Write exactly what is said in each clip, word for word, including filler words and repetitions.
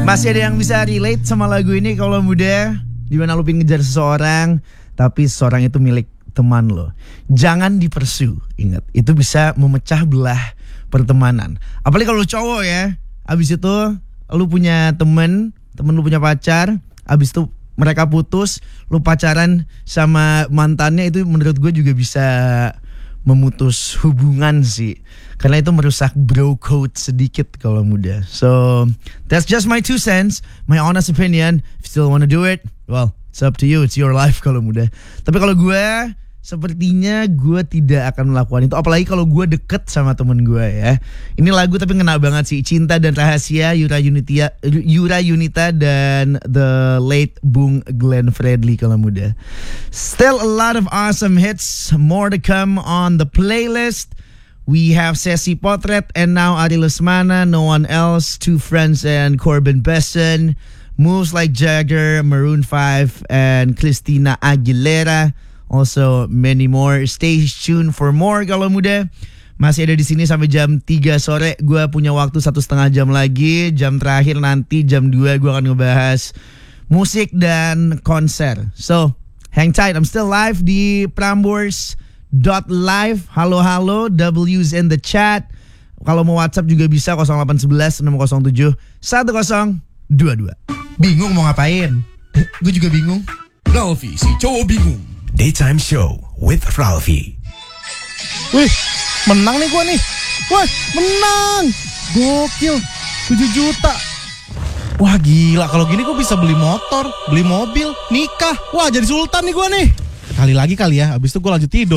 Masih ada yang bisa relate sama lagu ini kalau muda? Dimana lu pengen ngejar seseorang, tapi seseorang itu milik teman lo. Jangan dipersu, ingat. Itu bisa memecah belah pertemanan. Apalagi kalau lu cowok ya. Abis itu lu punya temen, temen lu punya pacar, abis itu mereka putus, lu pacaran sama mantannya, itu menurut gue juga bisa memutus hubungan sih. Karena itu merusak bro code sedikit kalau muda. So, that's just my two cents, my honest opinion. If you still wanna do it, well, it's up to you, it's your life kalau muda. Tapi kalau gue, sepertinya gue tidak akan melakukan itu. Apalagi kalau gue deket sama temen gue ya. Ini lagu tapi ngena banget sih. Cinta dan Rahasia, Yura Yunita, Yura Yunita dan the late Bung Glenn Fredly kalau muda. Still a lot of awesome hits. More to come on the playlist. We have Sesi Potret and now Ari Lesmana, No One Else, Two Friends and Corbin Besson. Moves Like Jagger, Maroon five and Christina Aguilera. Also many more. Stay tuned for more kalau muda. Masih ada di sini sampai jam tiga sore. Gue punya waktu satu setengah jam lagi. Jam terakhir nanti jam dua gue akan ngebahas musik dan konser. So hang tight. I'm still live di Prambors dot live. Halo halo, W's in the chat. Kalau mau WhatsApp juga bisa nol delapan satu satu enam nol tujuh satu nol dua dua. Bingung mau ngapain? Gue juga bingung. Ralfi, si cowok bingung. Daytime Show with Ralfi. Wih, menang nih gue nih. Wah, menang. Gokil, tujuh juta. Wah gila, kalau gini gue bisa beli motor, beli mobil, nikah. Wah jadi sultan nih gue nih. Kali lagi kali ya, abis itu gue lanjut tidur.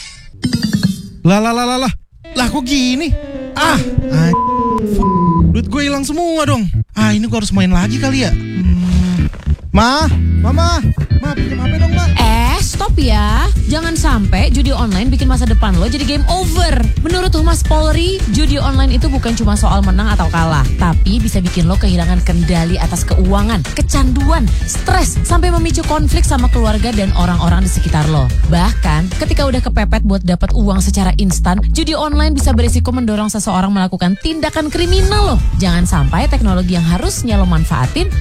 Lah lah lah lah lah. Lah kok gini? Ah, ah duit gue hilang semua dong. Ah ini gue harus main lagi kali ya. Hmm. Ma, mama, ma pinjam H P dong ma. Eh stop ya. Jangan sampai judi online bikin masa depan lo jadi game over. Menurut Humas Polri, judi online itu bukan cuma soal menang atau kalah, tapi bisa bikin lo kehilangan kendali atas keuangan, kecanduan, stres, sampai memicu konflik sama keluarga dan orang-orang di sekitar lo. Bahkan ketika udah kepepet buat dapat uang secara instan, judi online bisa berisiko mendorong seseorang melakukan tindakan kriminal loh. Jangan sampai teknologi yang harusnya lo manfaatin